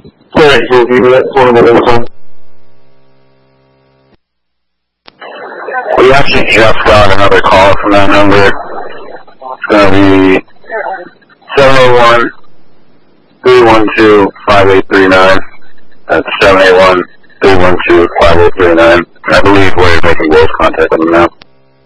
Alright, so if you get one of those ones. We actually just got another call from that number. It's going to be 781-312-5839. That's 781-312-5839. I believe we're making voice contact with them now.